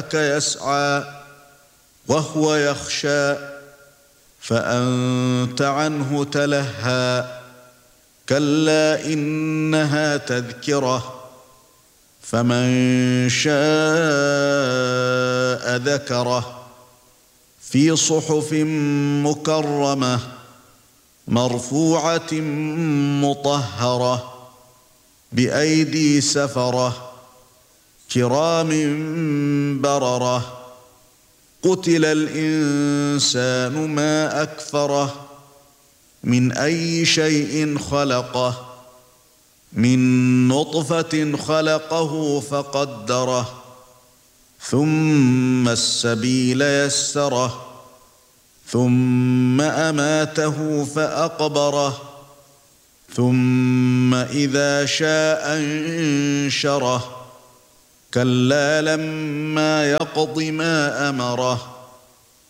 يسعى وهو يخشى فأنت عنه تلهى كلا إنها تذكرة فمن شاء ذكره في صحف مكرمة مرفوعة مطهرة بأيدي سفرة كرام بررة قتل الإنسان ما أكفره من أي شيء خلقه من نطفة خلقه فقدره ثم السبيل يسره ثم أماته فأقبره ثم إذا شاء انشره كلا لما يقض ما أمره